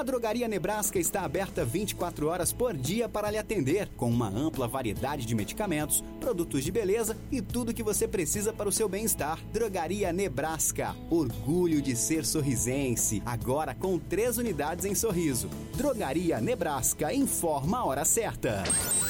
A Drogaria Nebraska está aberta 24 horas por dia para lhe atender, com uma ampla variedade de medicamentos, produtos de beleza e tudo que você precisa para o seu bem-estar. Drogaria Nebraska, orgulho de ser sorrisense, agora com 3 unidades em Sorriso. Drogaria Nebraska, informa a hora certa.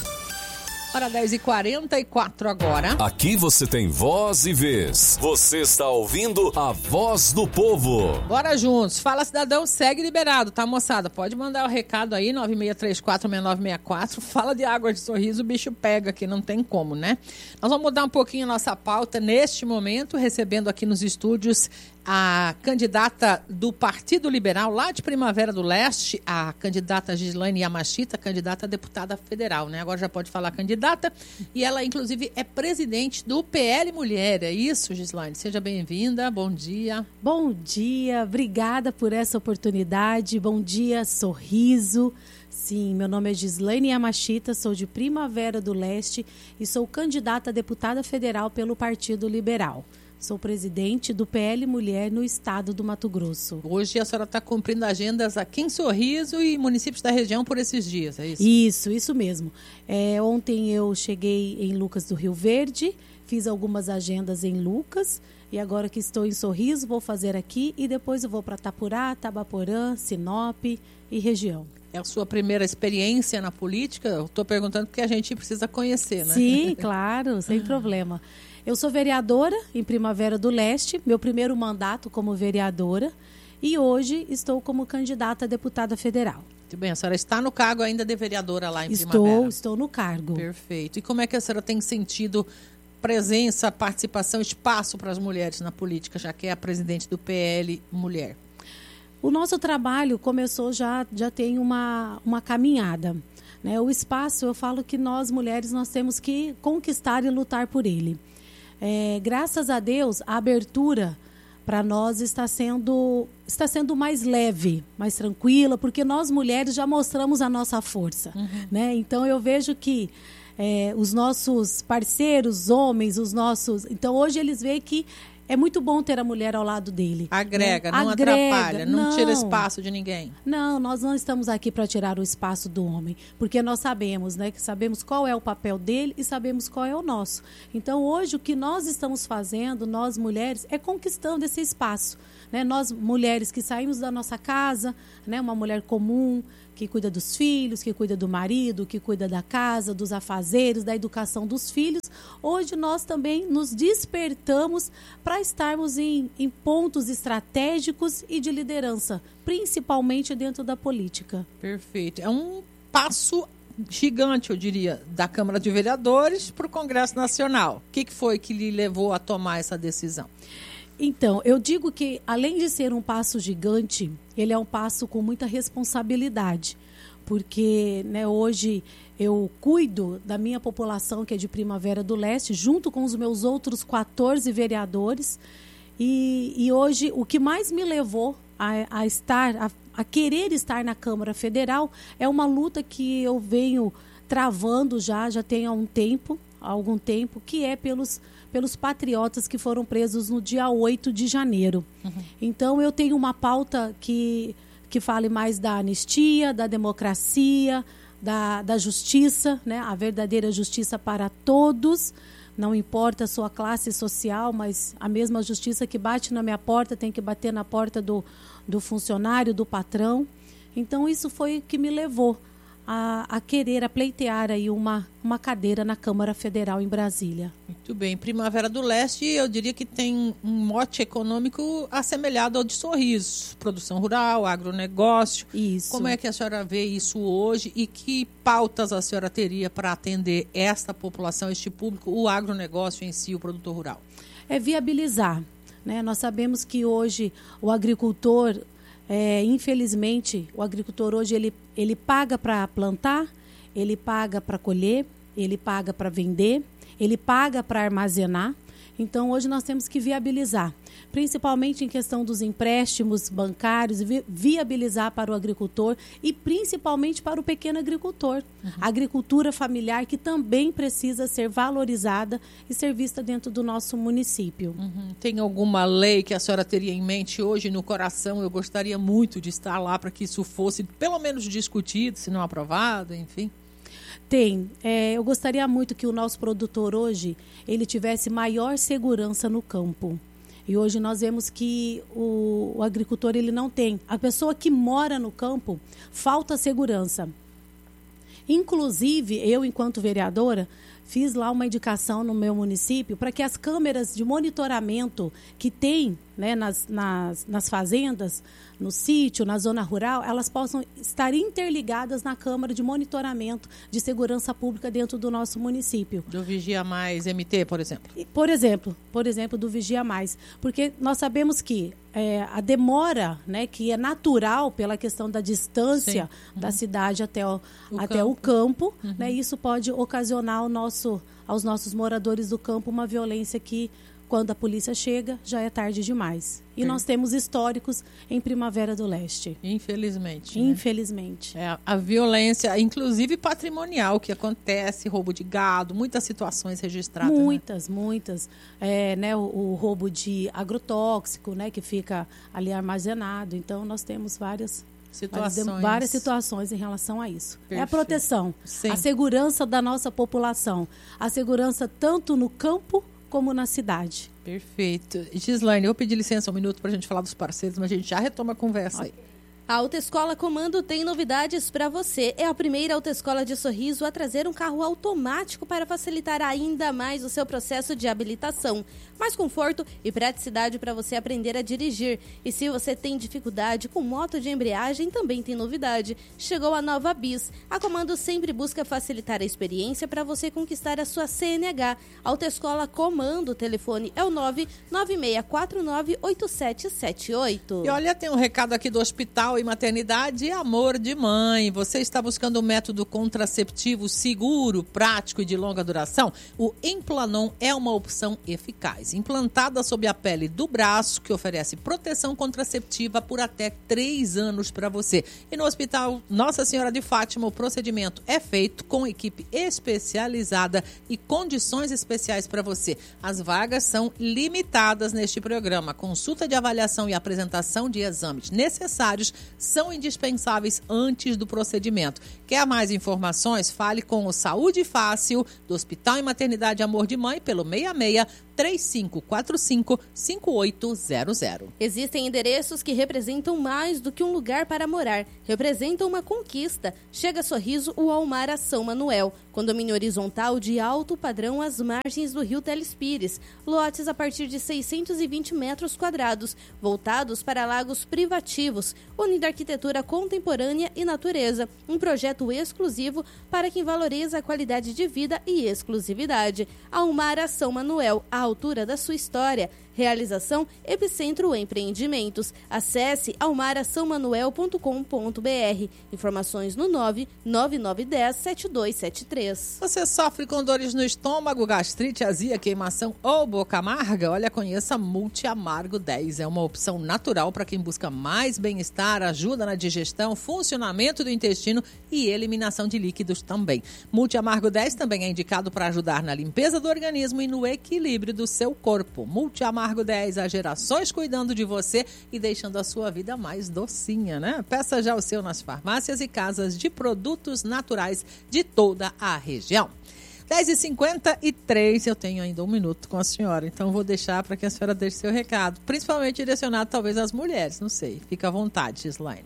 Hora 10h44 agora. Aqui você tem voz e vez. Você está ouvindo a Voz do Povo. Bora juntos. Fala, cidadão, segue liberado, tá, moçada? Pode mandar o recado aí, 96346964. Fala de Água de Sorriso, o bicho pega aqui, não tem como, né? Nós vamos mudar um pouquinho a nossa pauta neste momento, recebendo aqui nos estúdios a candidata do Partido Liberal, lá de Primavera do Leste, a candidata Gislaine Yamashita, candidata a deputada federal, né? Agora já pode falar candidata. E ela, inclusive, é presidente do PL Mulher. É isso, Gislaine? Seja bem-vinda. Bom dia. Bom dia. Obrigada por essa oportunidade. Bom dia, Sorriso. Sim, meu nome é Gislaine Yamashita, sou de Primavera do Leste e sou candidata a deputada federal pelo Partido Liberal. Sou presidente do PL Mulher no estado do Mato Grosso. Hoje a senhora está cumprindo agendas aqui em Sorriso e municípios da região por esses dias, é isso? Isso mesmo. Ontem eu cheguei em Lucas do Rio Verde, fiz algumas agendas em Lucas e agora que estou em Sorriso vou fazer aqui e depois eu vou para Itapurá, Tabaporã, Sinop e região. É a sua primeira experiência na política? Eu estou perguntando porque a gente precisa conhecer, né? Sim, claro, sem problema. Eu sou vereadora em Primavera do Leste, meu primeiro mandato como vereadora, e hoje estou como candidata a deputada federal. Muito bem, a senhora está no cargo ainda de vereadora lá em Primavera? Estou no cargo. Perfeito. E como é que a senhora tem sentido presença, participação, espaço para as mulheres na política, já que é a presidente do PL Mulher? O nosso trabalho começou já tem uma caminhada. Né? O espaço, eu falo que nós mulheres nós temos que conquistar e lutar por ele. Graças a Deus, a abertura para nós está sendo mais leve, mais tranquila, porque nós mulheres já mostramos a nossa força. Né? Então, eu vejo que os nossos parceiros, homens, então, hoje eles veem que é muito bom ter a mulher ao lado dele. Agrega, né? não atrapalha, não tira espaço de ninguém. Não, nós não estamos aqui para tirar o espaço do homem, porque nós sabemos, né, que sabemos qual é o papel dele e sabemos qual é o nosso. Então, hoje, o que nós estamos fazendo, nós mulheres, é conquistando esse espaço. Né? Nós, mulheres que saímos da nossa casa, né, uma mulher comum, que cuida dos filhos, que cuida do marido, que cuida da casa, dos afazeres, da educação dos filhos. Hoje nós também nos despertamos para estarmos em pontos estratégicos e de liderança, principalmente dentro da política. Perfeito. É um passo gigante, eu diria, da Câmara de Vereadores para o Congresso Nacional. O que foi que lhe levou a tomar essa decisão? Então, eu digo que, além de ser um passo gigante, ele é um passo com muita responsabilidade, porque, né, hoje eu cuido da minha população, que é de Primavera do Leste, junto com os meus outros 14 vereadores, e hoje o que mais me levou a querer estar na Câmara Federal é uma luta que eu venho travando já tem há algum tempo, que é pelos patriotas que foram presos no dia 8 de janeiro. Então, eu tenho uma pauta que fale mais da anistia, da democracia, da justiça, né? A verdadeira justiça para todos, não importa a sua classe social, mas a mesma justiça que bate na minha porta tem que bater na porta do funcionário, do patrão. Então, isso foi o que me levou a querer, a pleitear aí uma cadeira na Câmara Federal em Brasília. Muito bem. Primavera do Leste, eu diria que tem um mote econômico assemelhado ao de Sorriso. Produção rural, agronegócio. Isso. Como é que a senhora vê isso hoje e que pautas a senhora teria para atender esta população, este público, o agronegócio em si, o produtor rural? É viabilizar, né? Nós sabemos que hoje o agricultor... infelizmente, o agricultor hoje ele paga para plantar, ele paga para colher, ele paga para vender, ele paga para armazenar. Então, hoje nós temos que viabilizar, principalmente em questão dos empréstimos bancários, viabilizar para o agricultor e principalmente para o pequeno agricultor. A agricultura familiar que também precisa ser valorizada e ser vista dentro do nosso município. Tem alguma lei que a senhora teria em mente hoje no coração? Eu gostaria muito de estar lá para que isso fosse pelo menos discutido, se não aprovado, enfim. Tem. Eu gostaria muito que o nosso produtor hoje, ele tivesse maior segurança no campo. E hoje nós vemos que o agricultor, ele não tem. A pessoa que mora no campo, falta segurança. Inclusive, eu, enquanto vereadora, fiz lá uma indicação no meu município para que as câmeras de monitoramento que tem, né, nas fazendas, no sítio, na zona rural, elas possam estar interligadas na Câmara de Monitoramento de Segurança Pública dentro do nosso município. Do Vigia Mais MT, por exemplo? Por exemplo, do Vigia Mais. Porque nós sabemos que a demora, né, que é natural pela questão da distância da cidade até o campo, né, isso pode ocasionar aos nossos moradores do campo uma violência que, quando a polícia chega, já é tarde demais. E nós temos históricos em Primavera do Leste. Infelizmente. Né? Infelizmente. A violência, inclusive patrimonial, que acontece, roubo de gado, muitas situações registradas. Muitas. O roubo de agrotóxico, né, que fica ali armazenado. Então, nós temos várias situações em relação a isso. Perfeito. É a proteção, a segurança da nossa população. A segurança tanto no campo como na cidade. Perfeito. Gislaine, eu vou pedir licença um minuto para a gente falar dos parceiros, mas a gente já retoma a conversa aí. A Autoescola Comando tem novidades para você. É a primeira autoescola de Sorriso a trazer um carro automático para facilitar ainda mais o seu processo de habilitação. Mais conforto e praticidade para você aprender a dirigir. E se você tem dificuldade com moto de embreagem, também tem novidade. Chegou a nova Bis. A Comando sempre busca facilitar a experiência para você conquistar a sua CNH. Autoescola Comando, o telefone é o 996498778. E olha, tem um recado aqui do Hospital e Maternidade Amor de Mãe. Você está buscando um método contraceptivo seguro, prático e de longa duração? O Implanon é uma opção eficaz. Implantada sob a pele do braço, que oferece proteção contraceptiva por até 3 anos para você. E no Hospital Nossa Senhora de Fátima, o procedimento é feito com equipe especializada e condições especiais para você. As vagas são limitadas neste programa. Consulta de avaliação e apresentação de exames necessários são indispensáveis antes do procedimento. Quer mais informações? Fale com o Saúde Fácil do Hospital e Maternidade Amor de Mãe pelo 66-3545-5800. Existem endereços que representam mais do que um lugar para morar. Representam uma conquista. Chega a Sorriso, o Almara São Manuel. Condomínio horizontal de alto padrão às margens do rio Telespires. Lotes a partir de 620 metros quadrados, voltados para lagos privativos. Unindo arquitetura contemporânea e natureza. Um projeto exclusivo para quem valoriza a qualidade de vida e exclusividade. Almara São Manuel, a altura da sua história. Realização Epicentro Empreendimentos. Acesse almarasaomanuel.com.br. Informações no 99910-7273. Você sofre com dores no estômago, gastrite, azia, queimação ou boca amarga? Olha, conheça Multi Amargo 10. É uma opção natural para quem busca mais bem-estar, ajuda na digestão, funcionamento do intestino e eliminação de líquidos também. Multi Amargo 10 também é indicado para ajudar na limpeza do organismo e no equilíbrio do seu corpo. Multi Amargo 10, há gerações cuidando de você e deixando a sua vida mais docinha, né? Peça já o seu nas farmácias e casas de produtos naturais de toda a região. 10h53, eu tenho ainda um minuto com a senhora, então vou deixar para que a senhora deixe seu recado, principalmente direcionado talvez às mulheres, não sei. Fica à vontade, Gislaine.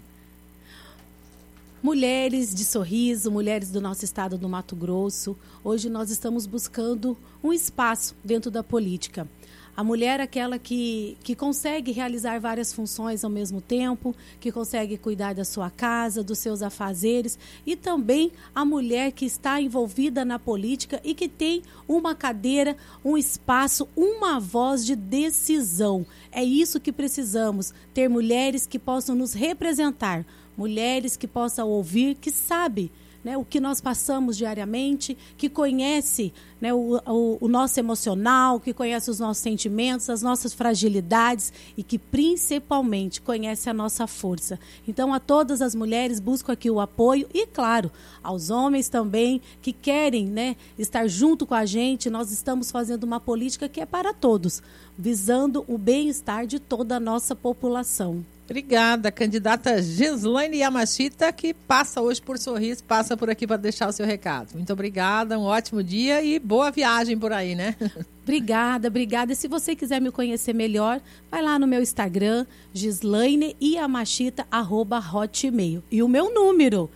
Mulheres de Sorriso, mulheres do nosso estado do Mato Grosso, hoje nós estamos buscando um espaço dentro da política. A mulher é aquela que consegue realizar várias funções ao mesmo tempo, que consegue cuidar da sua casa, dos seus afazeres, e também a mulher que está envolvida na política e que tem uma cadeira, um espaço, uma voz de decisão. É isso que precisamos, ter mulheres que possam nos representar, mulheres que possam ouvir, que sabem, né, o que nós passamos diariamente, que conhece, né, o nosso emocional, que conhece os nossos sentimentos, as nossas fragilidades e que principalmente conhece a nossa força. Então, a todas as mulheres busco aqui o apoio e, claro, aos homens também que querem, né, estar junto com a gente. Nós estamos fazendo uma política que é para todos, visando o bem-estar de toda a nossa população. Obrigada, candidata Gislaine Yamashita, que passa hoje por Sorriso, passa por aqui para deixar o seu recado. Muito obrigada, um ótimo dia e boa viagem por aí, né? Obrigada. E se você quiser me conhecer melhor, vai lá no meu Instagram, Gislaine Yamashita, @hotmail. E o meu número,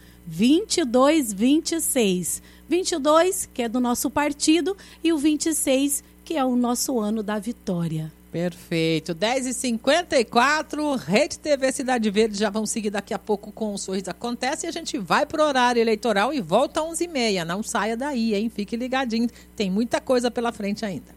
2226. 22, que é do nosso partido, e o 26, que é o nosso ano da vitória. Perfeito. 10h54, Rede TV Cidade Verde, já vão seguir daqui a pouco com o Sorriso Acontece e a gente vai pro horário eleitoral e volta às 11h30. Não saia daí, hein? Fique ligadinho, tem muita coisa pela frente ainda.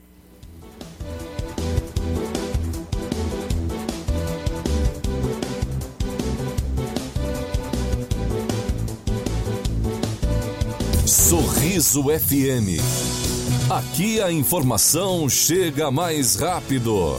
Sorriso FM. Aqui a informação chega mais rápido.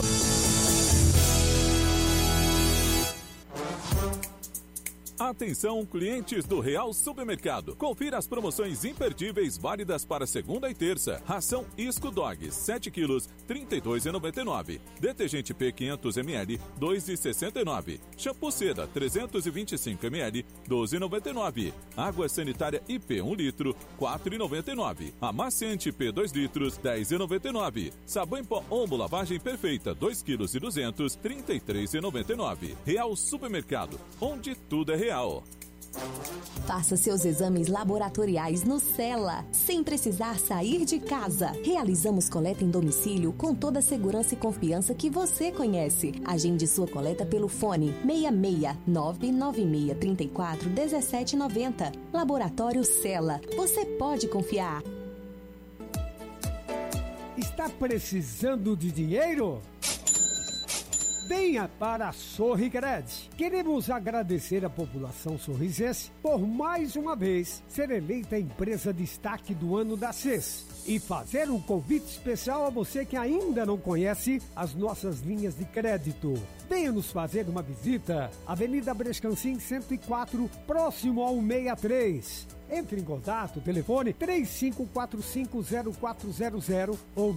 Atenção, clientes do Real Supermercado. Confira as promoções imperdíveis válidas para segunda e terça. Ração Isco Dog, 7 quilos, R$ 32,99. Detergente P 500 ml, R$ 2,69. Shampoo Seda, 325 ml, R$ 12,99. Água sanitária IP 1 litro, R$ 4,99. Amaciante P 2 litros, R$ 10,99. Sabão em pó Omo Lavagem Perfeita, 2 quilos e 200, R$ 33,99. Real Supermercado, onde tudo é real. Faça seus exames laboratoriais no Cela, sem precisar sair de casa. Realizamos coleta em domicílio com toda a segurança e confiança que você conhece. Agende sua coleta pelo fone 66 996 34 1790. Laboratório Cela. Você pode confiar. Está precisando de dinheiro? Venha para a Sorricred. Queremos agradecer à população sorrisense por mais uma vez ser eleita a empresa destaque do ano da CES e fazer um convite especial a você que ainda não conhece as nossas linhas de crédito. Venha nos fazer uma visita, Avenida Brescancim 104, próximo ao 63. Entre em contato, telefone 35450400 ou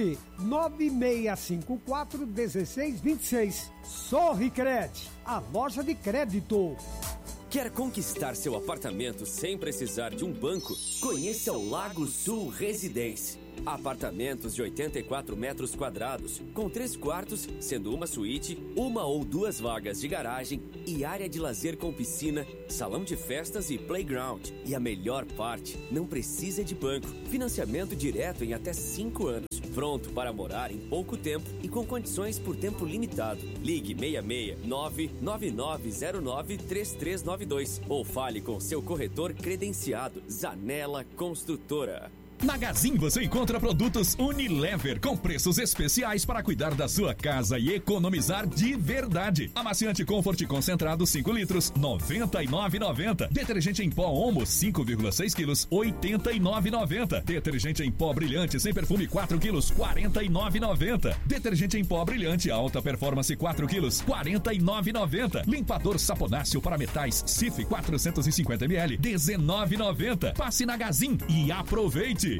996541626. Sorricred, a loja de crédito. Quer conquistar seu apartamento sem precisar de um banco? Conheça o Lago Sul Residência. Apartamentos de 84 metros quadrados, com 3 quartos, sendo uma suíte, 1 ou 2 vagas de garagem e área de lazer com piscina, salão de festas e playground. E a melhor parte, não precisa de banco. Financiamento direto em até 5 anos. Pronto para morar em pouco tempo e com condições por tempo limitado. Ligue 66 99909 3392 ou fale com seu corretor credenciado. Zanella Construtora. Na Gazin você encontra produtos Unilever com preços especiais para cuidar da sua casa e economizar de verdade. Amaciante Comfort concentrado 5 litros, R$ 99,90. Detergente em pó Omo 5,6 quilos, R$ 89,90. Detergente em pó brilhante sem perfume 4 quilos, R$ 49,90. Detergente em pó brilhante alta performance 4 quilos, R$ 49,90. Limpador saponáceo para metais Cif 450 ml, R$ 19,90. Passe na Gazin e aproveite.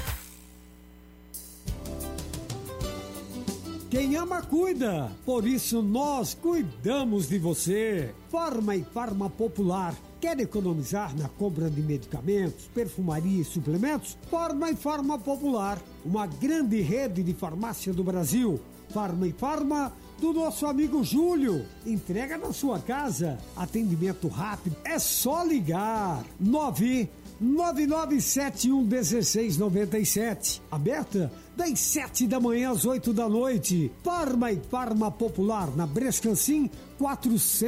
Quem ama, cuida. Por isso, nós cuidamos de você. Farma e Farma Popular. Quer economizar na compra de medicamentos, perfumaria e suplementos? Farma e Farma Popular. Uma grande rede de farmácia do Brasil. Farma e Farma do nosso amigo Júlio. Entrega na sua casa. Atendimento rápido. É só ligar. 99711697. Aberta das 7 da manhã às 8 da noite. Farma e Farma Popular, na Brescancim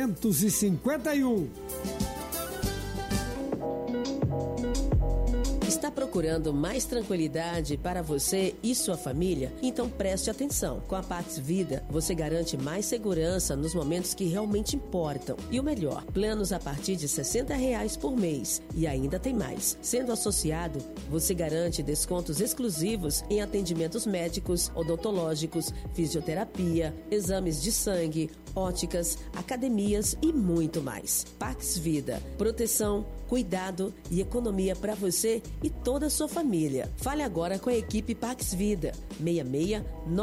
451. Está procurando mais tranquilidade para você e sua família? Então preste atenção. Com a Pax Vida, você garante mais segurança nos momentos que realmente importam. E o melhor, planos a partir de R$60 por mês. E ainda tem mais. Sendo associado, você garante descontos exclusivos em atendimentos médicos, odontológicos, fisioterapia, exames de sangue, óticas, academias e muito mais. Pax Vida, proteção, cuidado e economia para você e toda a sua família. Fale agora com a equipe Pax Vida. 66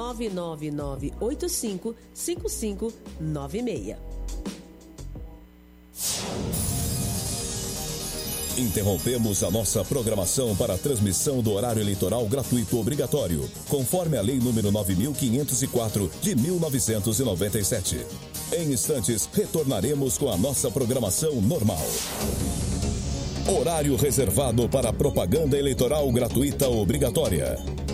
99985 5596. Interrompemos a nossa programação para a transmissão do horário eleitoral gratuito obrigatório, conforme a Lei nº 9.504 de 1997. Em instantes, retornaremos com a nossa programação normal. Horário reservado para propaganda eleitoral gratuita obrigatória.